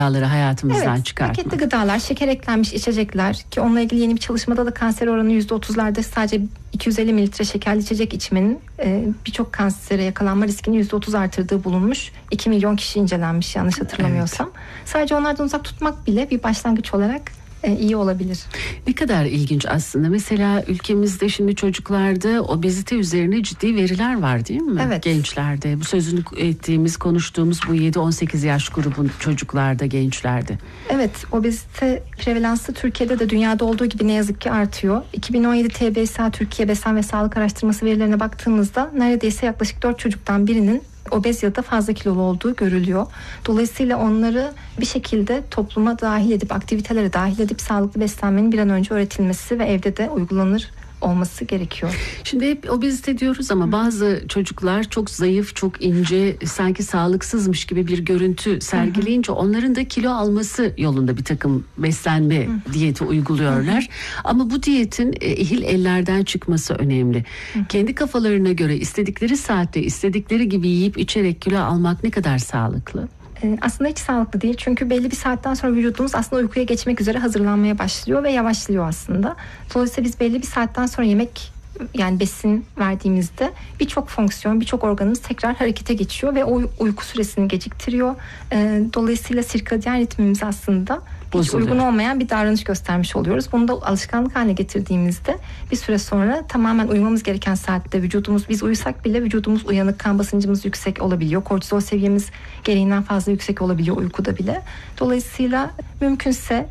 gıdaları hayatımızdan Evet, çıkartmak. paketli gıdalar, şeker eklenmiş içecekler ki onunla ilgili yeni bir çalışmada da kanser oranı %30'larda, sadece 250 mililitre şekerli içecek içmenin birçok kansere yakalanma riskini %30 artırdığı bulunmuş. 2 milyon kişi incelenmiş yanlış hatırlamıyorsam. Evet. Sadece onlardan uzak tutmak bile bir başlangıç olarak iyi olabilir. Ne kadar ilginç aslında. Mesela ülkemizde şimdi çocuklarda obezite üzerine ciddi veriler var değil mi? Evet. Gençlerde. Bu sözünü ettiğimiz, konuştuğumuz bu 7-18 yaş grubun çocuklarda, gençlerde. Evet, obezite prevalansı Türkiye'de de dünyada olduğu gibi ne yazık ki artıyor. 2017 TBSA Türkiye Besen ve Sağlık Araştırması verilerine baktığımızda neredeyse yaklaşık 4 çocuktan birinin obez ya da fazla kilolu olduğu görülüyor. Dolayısıyla onları bir şekilde topluma dahil edip, aktivitelere dahil edip sağlıklı beslenmenin bir an önce öğretilmesi ve evde de uygulanır olması gerekiyor. Şimdi hep obezite diyoruz ama bazı çocuklar çok zayıf, çok ince, sanki sağlıksızmış gibi bir görüntü sergileyince onların da kilo alması yolunda bir takım beslenme diyeti uyguluyorlar. Ama bu diyetin ehil ellerden çıkması önemli. Kendi kafalarına göre istedikleri saatte istedikleri gibi yiyip içerek kilo almak ne kadar sağlıklı? Aslında hiç sağlıklı değil. Çünkü belli bir saatten sonra vücudumuz aslında uykuya geçmek üzere hazırlanmaya başlıyor ve yavaşlıyor aslında. Dolayısıyla biz belli bir saatten sonra yemek, yani besin verdiğimizde birçok fonksiyon, birçok organımız tekrar harekete geçiyor ve o uyku süresini geciktiriyor. Dolayısıyla sirkadiyen ritmimiz aslında hiç uygun olmayan bir davranış göstermiş oluyoruz. Bunu da alışkanlık haline getirdiğimizde bir süre sonra tamamen uyumamız gereken saatte vücudumuz, biz uyusak bile vücudumuz uyanık, kan basıncımız yüksek olabiliyor. Kortizol seviyemiz gereğinden fazla yüksek olabiliyor uykuda bile. Dolayısıyla mümkünse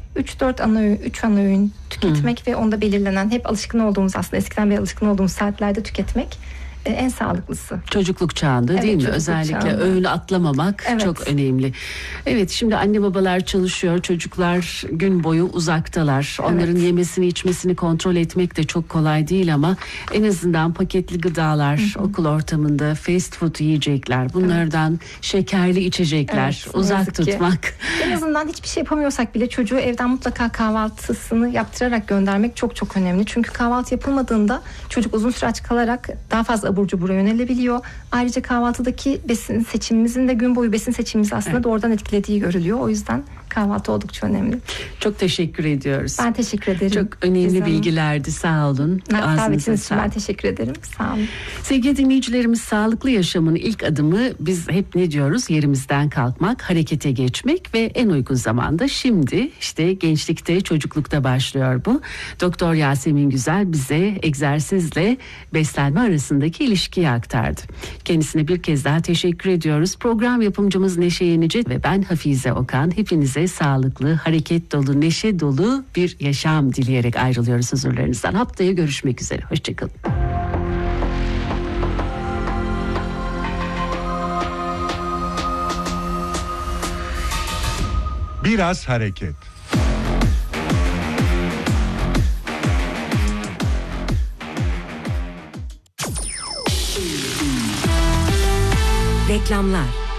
3 ana öğün tüketmek ve onda belirlenen, hep alışkın olduğumuz, aslında eskiden beri alışkın olduğumuz saatlerde tüketmek en sağlıklısı. Çocukluk çağında değil mi? Özellikle öğünü atlamamak çok önemli. Evet, şimdi anne babalar çalışıyor. Çocuklar gün boyu uzaktalar. Onların yemesini içmesini kontrol etmek de çok kolay değil ama en azından paketli gıdalar, okul ortamında fast food yiyecekler, bunlardan şekerli içecekler uzak tutmak. En azından hiçbir şey yapamıyorsak bile çocuğu evden mutlaka kahvaltısını yaptırarak göndermek çok çok önemli. Çünkü kahvaltı yapılmadığında çocuk uzun süre aç kalarak daha fazla abur cubura yönelebiliyor. Ayrıca kahvaltıdaki besin seçimimizin de gün boyu besin seçimimizi aslında doğrudan etkilediği görülüyor. O yüzden kahvaltı oldukça önemli. Çok teşekkür ediyoruz. Ben teşekkür ederim. Çok önemli bilgilerdi. Sağ olun. Davetiniz için ben teşekkür ederim. Sağ olun. Sevgili dinleyicilerimiz, sağlıklı yaşamın ilk adımı, biz hep ne diyoruz? Yerimizden kalkmak, harekete geçmek ve en uygun zamanda şimdi, işte gençlikte, çocuklukta başlıyor bu. Doktor Yasemin Güzel bize egzersizle beslenme arasındaki ilişkiyi aktardı. Kendisine bir kez daha teşekkür ediyoruz. Program yapımcımız Neşe Yenici ve ben Hafize Okan. Hepinize sağlıklı, hareket dolu, neşe dolu bir yaşam dileyerek ayrılıyoruz huzurlarınızdan. Haftaya görüşmek üzere. Hoşçakalın. Biraz hareket. Reklamlar.